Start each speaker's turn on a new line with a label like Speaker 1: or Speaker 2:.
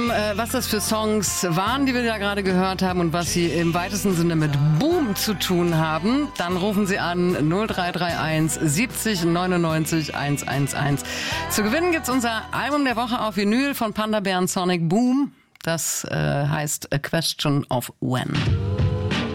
Speaker 1: was das für Songs waren, die wir da gerade gehört haben und was sie im weitesten Sinne mit Boom zu tun haben, dann rufen Sie an 0331 70 99 111. Zu gewinnen gibt's unser Album der Woche auf Vinyl von Panda Bear und Sonic Boom. Das heißt A Question of When.